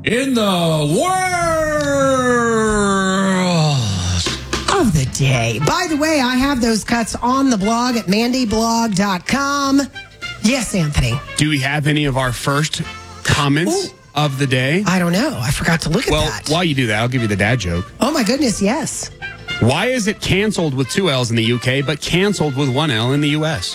in the world of the day. By the way, I have those cuts on the blog at mandyblog.com. Yes, Anthony. Do we have any of our first comments of the day? I don't know. I forgot to look at that. Well, while you do that, I'll give you the dad joke. Oh, my goodness, yes. Why is it canceled with 2 L's in the UK, but canceled with 1 L in the US?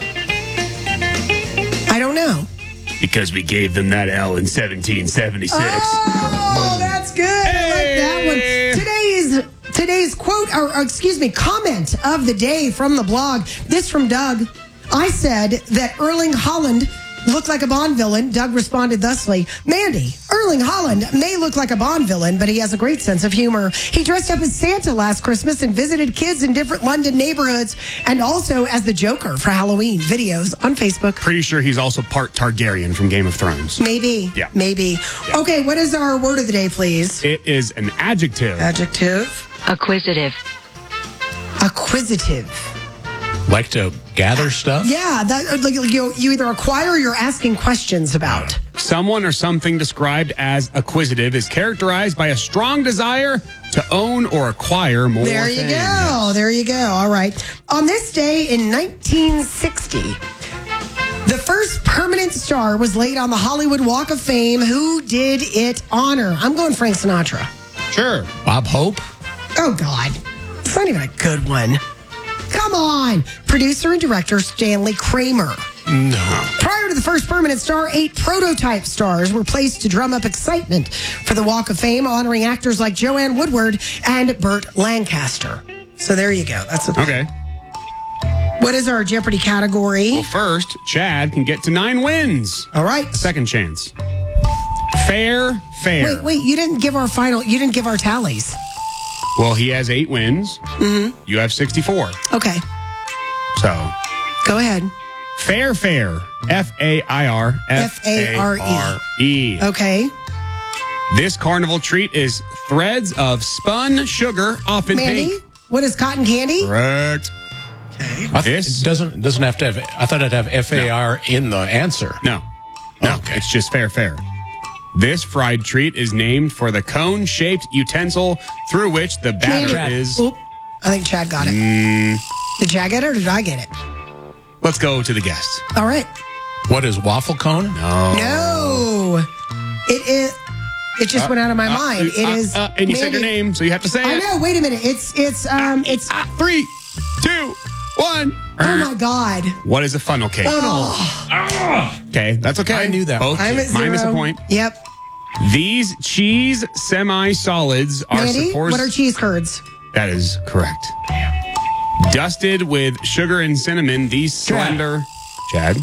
I don't know. Because we gave them that L in 1776. Oh, that's good. I like that one. Today's quote, or excuse me, comment of the day from the blog. This from Doug. I said that Erling Haaland looked like a Bond villain. Doug responded thusly, Mandy, Erling Haaland may look like a Bond villain, but he has a great sense of humor. He dressed up as Santa last Christmas and visited kids in different London neighborhoods, and also as the Joker for Halloween. Videos on Facebook. Pretty sure he's also part Targaryen from Game of Thrones. Maybe. Yeah. Maybe. Yeah. Okay, what is our word of the day, please? It is an adjective. Adjective. Acquisitive. Acquisitive. Like to gather stuff? Yeah, that, like, you either acquire or you're asking questions about. Someone or something described as acquisitive is characterized by a strong desire to own or acquire more There you things. go. There you go. All right. On this day in 1960, the first permanent star was laid on the Hollywood Walk of Fame. Who did it honor? I'm going Frank Sinatra. Sure. Bob Hope? Oh, God. It's not even a good one. Come on. Producer and director Stanley Kramer. No. Prior to the first permanent star, 8 prototype stars were placed to drum up excitement for the Walk of Fame, honoring actors like Joanne Woodward and Burt Lancaster. So there you go. That's Okay. What is our Jeopardy category? Well, first, Chad can get to 9 wins. All right. Second chance. Fair. Wait. You didn't give our tallies. Well, he has 8 wins. Mm-hmm. You have 64. Okay. So, go ahead. Fair. F-A-I-R. F-A-R-E. Okay. This carnival treat is threads of spun sugar, often Mandy, pink. what is cotton candy? Correct. Okay. It doesn't have to have. I thought it'd have FAR in the answer. No. Okay. It's just fair. This fried treat is named for the cone-shaped utensil through which the batter is... Oop, I think Chad got it. Did Chad get it or did I get it? Let's go to the guests. All right. What is waffle cone? No. It is... It just went out of my mind. It is... and you said your name, so you have to say it. I know. Wait a minute. It's 3, 2, 1. Oh, my God. What is a funnel cake? Okay, that's okay. I knew that. Both I'm at 0. minus a point. Yep. These cheese semi-solids are Mandy, supposed... what are cheese curds? That is correct. Dusted with sugar and cinnamon, these slender... Chad?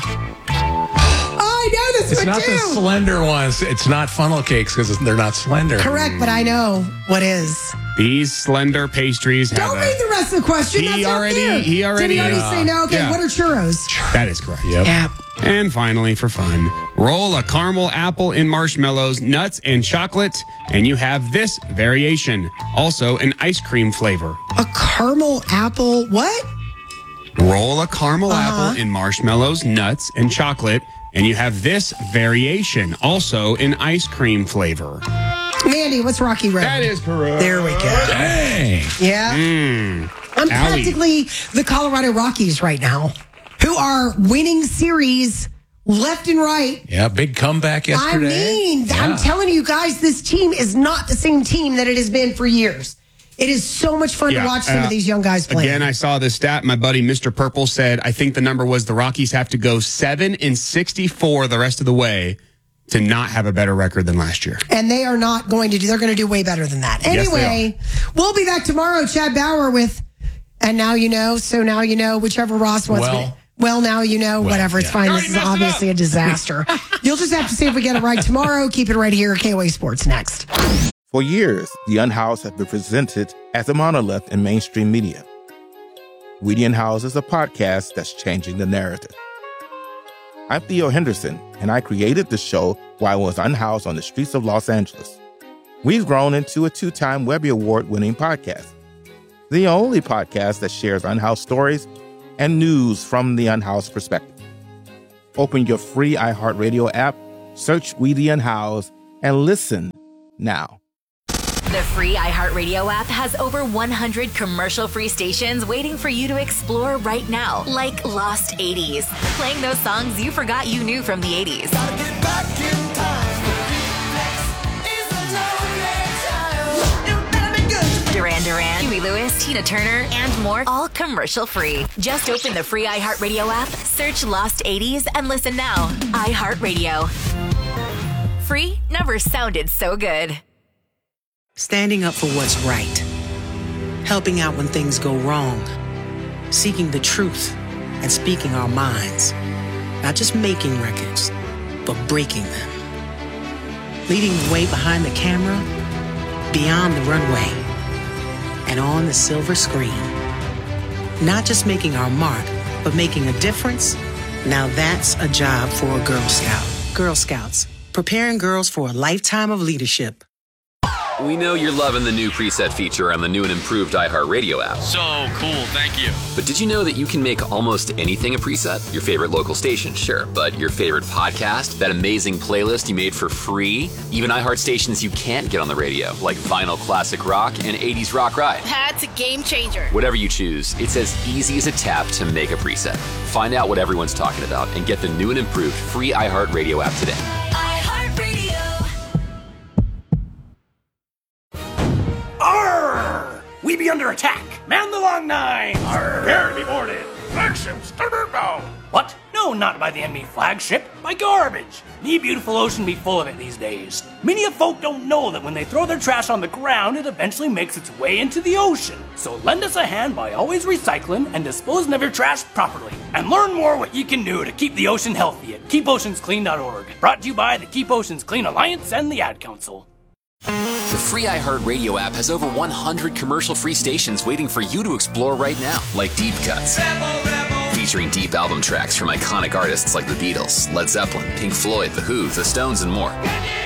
I know this It's one, not too. the slender ones. It's not funnel cakes because they're not slender. Correct, but I know what is. These slender pastries have Don't read the rest of the question. He That's not already- fair. he already- Did he already say no? Okay, yeah. what are churros? That is correct. Yep. Yeah. And finally, for fun, roll a caramel apple in marshmallows, nuts, and chocolate, and you have this variation. Also, an ice cream flavor. A caramel apple, what? Roll a caramel apple in marshmallows, nuts, and chocolate, and you have this variation. Also, an ice cream flavor. Mandy, what's Rocky Road? That is correct. There we go. Dang. Yeah. I'm practically the Colorado Rockies right now, who are winning series left and right. Yeah, big comeback yesterday. I'm telling you guys, this team is not the same team that it has been for years. It is so much fun to watch some of these young guys play. Again, I saw this stat. My buddy, Mr. Purple, said, I think the number was the Rockies have to go 7-64 the rest of the way to not have a better record than last year. And they are not going to do, they're going to do way better than that. Yes, Anyway, we'll be back tomorrow. Chad Bauer with, and now you know, so now you know, whichever Ross wants to. Well, now you know, whatever. It's fine. This is obviously a disaster. You'll just have to see if we get it right tomorrow. Keep it right here. KOA Sports next. For years, The Unhoused have been presented as a monolith in mainstream media. We the Unhoused is a podcast that's changing the narrative. I'm Theo Henderson, and I created the show while I was unhoused on the streets of Los Angeles. We've grown into a 2-time Webby Award-winning podcast, the only podcast that shares unhoused stories and news from the unhoused perspective. Open your free iHeartRadio app, search We the Unhoused, and listen now. The free iHeartRadio app has over 100 commercial-free stations waiting for you to explore right now, like Lost 80s, playing those songs you forgot you knew from the 80s. Duran Duran, Huey Lewis, Tina Turner, and more, all commercial-free. Just open the free iHeartRadio app, search Lost 80s, and listen now. iHeartRadio. Free never sounded so good. Standing up for what's right. Helping out when things go wrong. Seeking the truth and speaking our minds. Not just making records, but breaking them. Leading the way behind the camera, beyond the runway, and on the silver screen. Not just making our mark, but making a difference. Now that's a job for a Girl Scout. Girl Scouts, preparing girls for a lifetime of leadership. We know you're loving the new preset feature on the new and improved iHeartRadio app. So cool, thank you. But did you know that you can make almost anything a preset? Your favorite local station, sure, but your favorite podcast, that amazing playlist you made for free, even iHeart stations you can't get on the radio, like Vinyl Classic Rock and 80s Rock Ride. That's a game changer. Whatever you choose, it's as easy as a tap to make a preset. Find out what everyone's talking about and get the new and improved free iHeartRadio app today. We be under attack. Man the long nine. Prepare to be boarded. Flagship starboard bow. What? No, not by the enemy flagship. By garbage. The beautiful ocean be full of it these days. Many of folk don't know that when they throw their trash on the ground, it eventually makes its way into the ocean. So lend us a hand by always recycling and disposing of your trash properly. And learn more what you can do to keep the ocean healthy at keepoceansclean.org. Brought to you by the Keep Oceans Clean Alliance and the Ad Council. The free iHeartRadio app has over 100 commercial-free stations waiting for you to explore right now, like Deep Cuts. Featuring deep album tracks from iconic artists like the Beatles, Led Zeppelin, Pink Floyd, The Who, The Stones, and more.